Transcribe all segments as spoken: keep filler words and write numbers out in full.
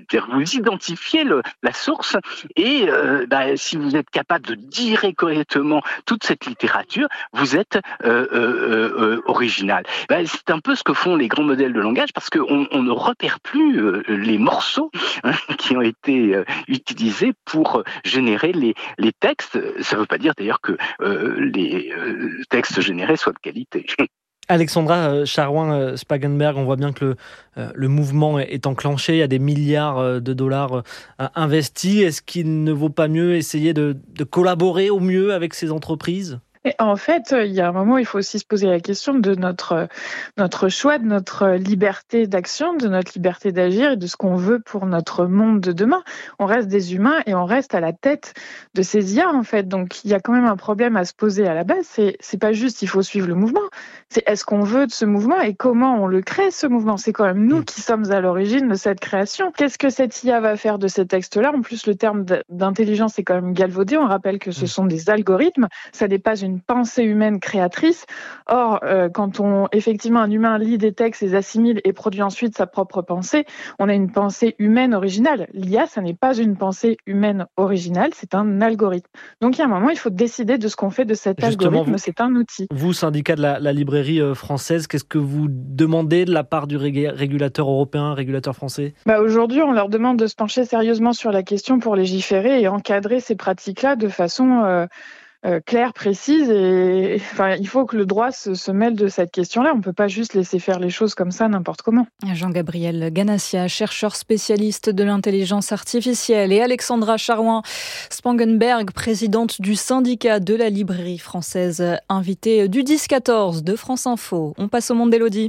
C'est-à-dire que vous identifiez le, la source et euh, bah, si vous êtes capable de digérer correctement toute cette littérature, vous êtes euh, euh, euh, original. Bah, c'est un peu ce que font les grands modèles de langage parce qu'on on ne repère plus euh, les morceaux hein, qui ont été euh, utilisés pour générer les, les textes. Ça ne veut pas dire d'ailleurs que euh, les euh, textes générés soient de qualité. Alexandra Charouin-Spangenberg, on voit bien que le, euh, le mouvement est enclenché, il y a des milliards de dollars euh, investis. Est-ce qu'il ne vaut pas mieux essayer de, de collaborer au mieux avec ces entreprises ? Et en fait, il y a un moment où il faut aussi se poser la question de notre, notre choix, de notre liberté d'action, de notre liberté d'agir et de ce qu'on veut pour notre monde de demain. On reste des humains et on reste à la tête de ces I A, en fait. Donc, il y a quand même un problème à se poser à la base. C'est, c'est pas juste il faut suivre le mouvement. C'est est-ce qu'on veut de ce mouvement et comment on le crée, ce mouvement. C'est quand même nous qui sommes à l'origine de cette création. Qu'est-ce que cette I A va faire de ces textes-là ? En plus, le terme d'intelligence est quand même galvaudé. On rappelle que ce sont des algorithmes. Ça n'est pas une pensée humaine créatrice. Or, euh, quand on, effectivement, un humain lit des textes, les assimile et produit ensuite sa propre pensée, on a une pensée humaine originale. L'I A, ça n'est pas une pensée humaine originale, c'est un algorithme. Donc, il y a un moment, il faut décider de ce qu'on fait de cet Justement, algorithme. Vous, c'est un outil. Vous, syndicat de la, la librairie française, qu'est-ce que vous demandez de la part du rég- régulateur européen, régulateur français ? Bah, aujourd'hui, on leur demande de se pencher sérieusement sur la question pour légiférer et encadrer ces pratiques-là de façon euh, euh, claire, précise. Et enfin, il faut que le droit se, se mêle de cette question-là. On ne peut pas juste laisser faire les choses comme ça n'importe comment. Jean-Gabriel Ganassia, chercheur spécialiste de l'intelligence artificielle, et Alexandra Charouin-Spangenberg, présidente du syndicat de la librairie française, invitée du dix quatorze de France Info. On passe au monde d'Élodie.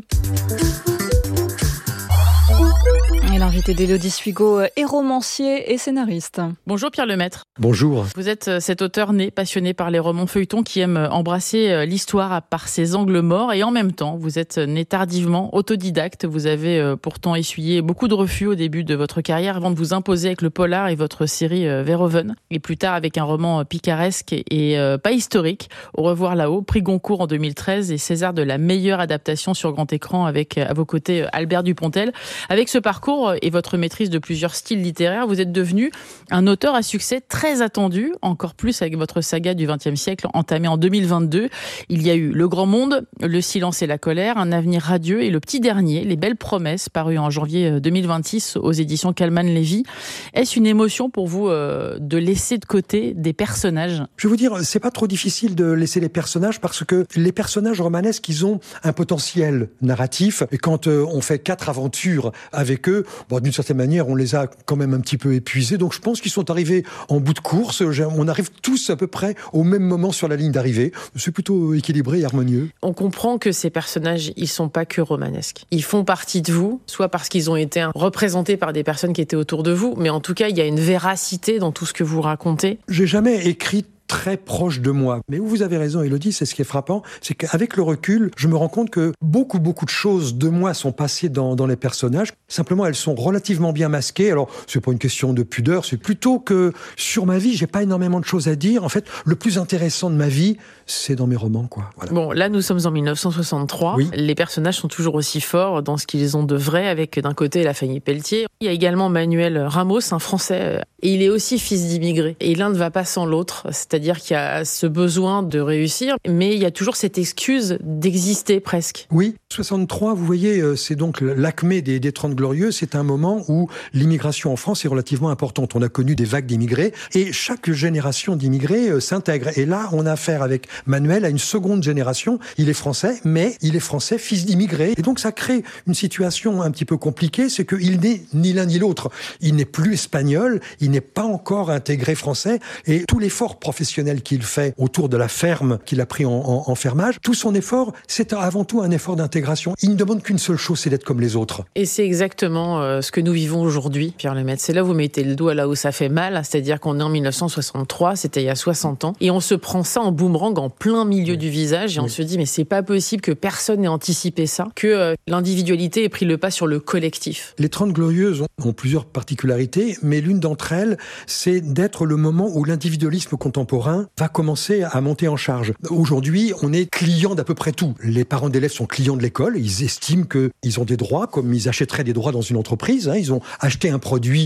Et l'invité d'Élodie Suigo est romancier et scénariste. Bonjour Pierre Lemaître. Bonjour. Vous êtes cet auteur né, passionné par les romans feuilletons qui aime embrasser l'histoire par ses angles morts, et en même temps, vous êtes né tardivement, autodidacte. Vous avez pourtant essuyé beaucoup de refus au début de votre carrière avant de vous imposer avec le polar et votre série Verhoeven, et plus tard avec un roman picaresque et pas historique, Au revoir là-haut, prix Goncourt en deux mille treize et César de la meilleure adaptation sur grand écran avec à vos côtés Albert Dupontel. Avec ce parcours et votre maîtrise de plusieurs styles littéraires, vous êtes devenu un auteur à succès très attendu, encore plus avec votre saga du vingtième siècle entamée en deux mille vingt-deux. Il y a eu Le Grand Monde, Le Silence et la colère, Un avenir radieux et le petit dernier, Les belles promesses, paru en janvier deux mille vingt-six aux éditions Calman-Lévy. Est-ce une émotion pour vous euh, de laisser de côté des personnages ? Je vais vous dire, c'est pas trop difficile de laisser les personnages parce que les personnages romanesques, ils ont un potentiel narratif. Et quand euh, on fait quatre aventures avec eux, bon, d'une certaine manière, on les a quand même un petit peu épuisés. Donc je pense qu'ils sont arrivés en bout de course. On arrive tous à peu près au même moment sur la ligne d'arrivée. C'est plutôt équilibré et harmonieux. On comprend que ces personnages, ils sont pas que romanesques. Ils font partie de vous, soit parce qu'ils ont été représentés par des personnes qui étaient autour de vous, mais en tout cas, il y a une véracité dans tout ce que vous racontez. J'ai jamais écrit très proche de moi. Mais où vous avez raison, Élodie, c'est ce qui est frappant, c'est qu'avec le recul, je me rends compte que beaucoup, beaucoup de choses de moi sont passées dans, dans les personnages. Simplement, elles sont relativement bien masquées. Alors, c'est pas une question de pudeur, c'est plutôt que sur ma vie, j'ai pas énormément de choses à dire. En fait, le plus intéressant de ma vie, c'est dans mes romans, quoi. Voilà. Bon, là, nous sommes en mille neuf cent soixante-trois. Oui. Les personnages sont toujours aussi forts dans ce qu'ils ont de vrai, avec d'un côté la famille Pelletier. Il y a également Manuel Ramos, un Français, et il est aussi fils d'immigrés. Et l'un ne va pas sans l'autre, c'est C'est-à-dire qu'il y a ce besoin de réussir, mais il y a toujours cette excuse d'exister presque. Oui, soixante-trois, vous voyez, c'est donc l'acmé des, des trente glorieux. C'est un moment où l'immigration en France est relativement importante. On a connu des vagues d'immigrés et chaque génération d'immigrés euh, s'intègre. Et là, on a affaire avec Manuel à une seconde génération. Il est français, mais il est français, fils d'immigrés. Et donc ça crée une situation un petit peu compliquée, c'est qu'il n'est ni l'un ni l'autre. Il n'est plus espagnol, il n'est pas encore intégré français. Et tout l'effort professionnel qu'il fait autour de la ferme qu'il a pris en, en, en fermage, tout son effort, c'est avant tout un effort d'intégration. Il ne demande qu'une seule chose, c'est d'être comme les autres. Et c'est exactement euh, ce que nous vivons aujourd'hui, Pierre Lemaître. C'est là où vous mettez le doigt là où ça fait mal, c'est-à-dire qu'on est en mille neuf cent soixante-trois, c'était il y a soixante ans, et on se prend ça en boomerang en plein milieu oui. du visage, et oui. on se dit mais c'est pas possible que personne n'ait anticipé ça, que euh, l'individualité ait pris le pas sur le collectif. Les Trente Glorieuses ont, ont plusieurs particularités, mais l'une d'entre elles, c'est d'être le moment où l'individualisme contemporain va commencer à monter en charge. Aujourd'hui, on est client d'à peu près tout. Les parents d'élèves sont clients de l'école, ils estiment qu'ils ont des droits, comme ils achèteraient des droits dans une entreprise. Hein. Ils ont acheté un produit